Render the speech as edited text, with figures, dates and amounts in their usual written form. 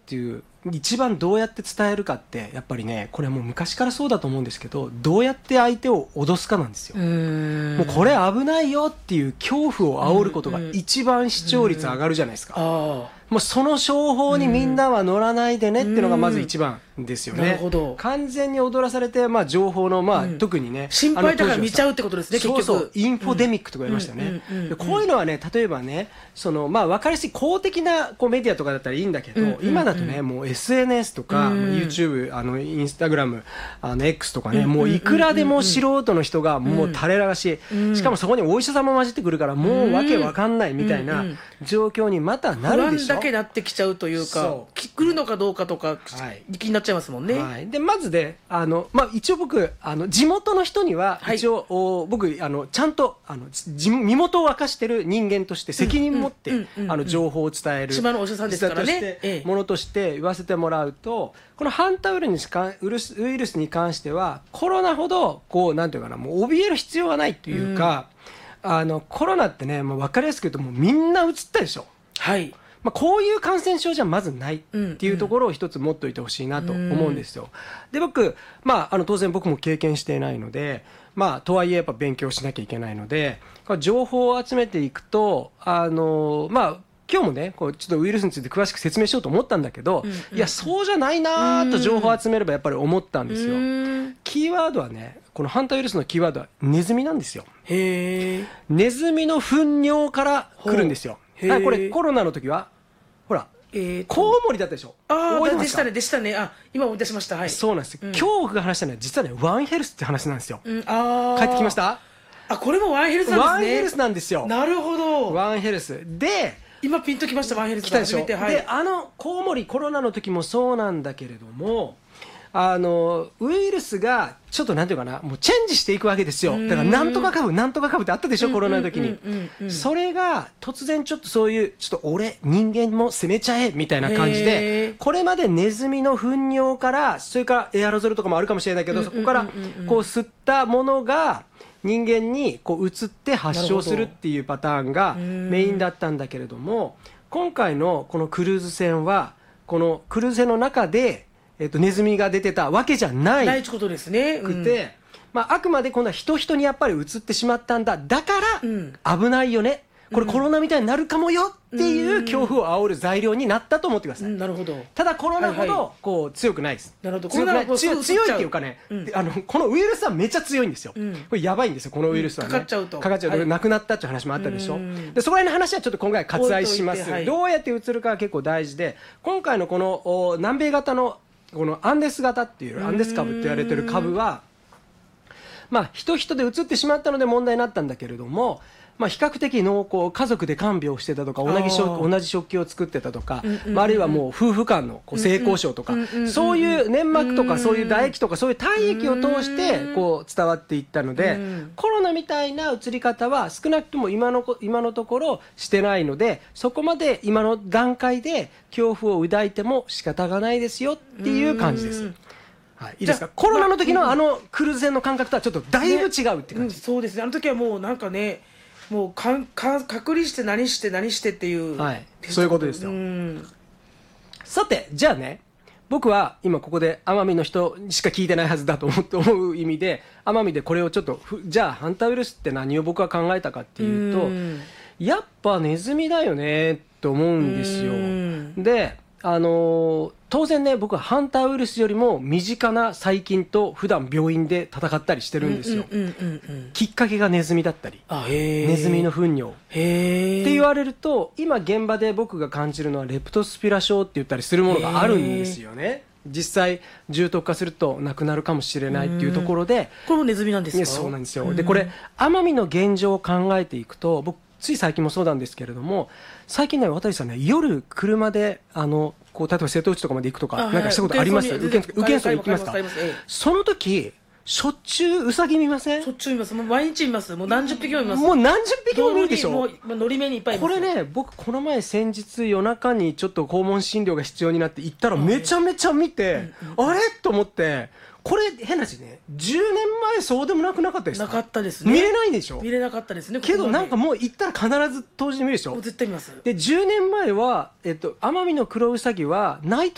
っていう一番どうやって伝えるかってやっぱりね、これはもう昔からそうだと思うんですけど、どうやって相手を脅すかなんですよ。もうこれ危ないよっていう恐怖を煽ることが一番視聴率上がるじゃないですか。もうその商法にみんなは乗らないでねっていうのがまず一番ですよね。 なるほど。 完全に踊らされて、情報の、特にね、 心配だから見ちゃうってことですね、結局。 そうそう、インフォデミックとか言いましたね。こういうのはね、例えばね、分かりやすい公的なメディアとかだったらいいんだけど、今だとね、もう SNS とか、YouTube、インスタグラム、X とかね、もういくらでも素人の人がもう垂れ流し、しかもそこにお医者さんも混じってくるから、もうわけわかんないみたいな状況にまたなるでしょ。 不安だけなってきちゃうというか、来るのかどうかとか気になっちゃいますもんね。 でまずで一応僕地元の人には一応、僕ちゃんと身元を明かしてる人間として責任持って情報を伝える島のお医者さんですからね、 ものとして言わせてもらうと、このハンタウイルスに関してはコロナほどなんていうかな、もう怯える必要はないというか、コロナってね、もう分かりやすく言うともうみんな移ったでしょ。はい。こういう感染症じゃまずないっていうところを一つ持っておいてほしいなと思うんですよ。で僕、当然僕も経験していないので、とはいえやっぱ勉強しなきゃいけないので、情報を集めていくと今日もねちょっとウイルスについて詳しく説明しようと思ったんだけど、いやそうじゃないなと情報を集めればやっぱり思ったんですよ。キーワードはね、このハンタウイルスのキーワードはネズミなんですよ。ネズミの糞尿から来るんですよ。これコロナの時はほらコウモリだったでしょ。 でしたね。今思い出しました。はい。 そうなんです。今日僕が話したのは実はね、ワンヘルスって話なんですよ。帰ってきました。 これもワンヘルスなんですね。 ワンヘルスなんですよ。なるほど。 ワンヘルスで今ピンときました。ワンヘルス来たでしょ。でコウモリコロナの時もそうなんだけれども、ウイルスがちょっとなんていうかな、もうチェンジしていくわけですよ。だからなんとか株なんとか株ってあったでしょ、コロナの時に。それが突然ちょっとそういうちょっと俺人間も攻めちゃえみたいな感じで、これまでネズミの糞尿から、それからエアロゾルとかもあるかもしれないけど、そこから吸ったものが人間に移って発症するっていうパターンがメインだったんだけれども、今回のこのクルーズ船はこのクルーズ船の中でネズミが出てたわけじゃないことですね。 くて、あくまで今度は人にやっぱり移ってしまったんだ、だから危ないよね、これコロナみたいになるかもよっていう恐怖を煽る材料になったと思ってください。 なるほど。 ただコロナほど強くないです。 なるほど。 強いっていうかね、このウイルスはめっちゃ強いんですよ。これやばいんですよ、このウイルスはね。 かかっちゃうと亡くなったっていう話もあったでしょ。でそこら辺の話はちょっと今回割愛します。どうやって移るかは結構大事で、今回のこの南米型のこのアンデス型っていうアンデス株って言われてる株は人で移ってしまったので問題になったんだけれども、比較的濃厚、家族で看病してたとか、同じ食器を作ってたとか、あるいはもう夫婦間の性交渉とか、そういう粘膜とかそういう唾液とかそういう体液を通して伝わっていったので、コロナみたいな移り方は少なくとも今のところしてないので、そこまで今の段階で恐怖を抱いても仕方がないですよっていう感じです。いいですか。コロナの時のクルーズ船の感覚とはちょっとだいぶ違うって感じ。 そうですね。あの時はもうなんかね、もう隔離して何してっていう、 そういうことですよ。さてじゃあね、僕は今ここで奄美の人しか聞いてないはずだと思う意味で、奄美でこれをちょっとじゃあハンタウイルスって何を僕は考えたかっていうと、やっぱネズミだよねと思うんですよ。で当然ね、僕はハンターウイルスよりも身近な細菌と普段病院で戦ったりしてるんですよ。きっかけがネズミだったり、ネズミの糞尿って言われると、今現場で僕が感じるのはレプトスピラ症って言ったりするものがあるんですよね。実際重篤化すると亡くなるかもしれないっていうところで、 これもネズミなんですか。 そうなんですよ。でこれ奄美の現状を考えていくと、僕つい最近もそうなんですけれども、最近ね、渡さんね、夜車で例えば瀬戸内とかまで行くとかなんかしたことあります？宇検村行きますか？その時しょっちゅうウサギ見ません？ しょっちゅう見ます。もう毎日見ます。もう何十匹も見ます。 もう何十匹も見るでしょ。 もう乗り目にいっぱいいます。 これね、僕この前先日夜中にちょっと訪問診療が必要になって行ったらめちゃめちゃ見て、あれと思って、これ変な話ね、10年前そうでもなかったですか？ なかったですね。 見れないでしょ。 見れなかったですね。 けどなんかもう行ったら必ず当時で見るでしょ。 もう絶対見ます。 で10年前は奄美のクロウサギはナイト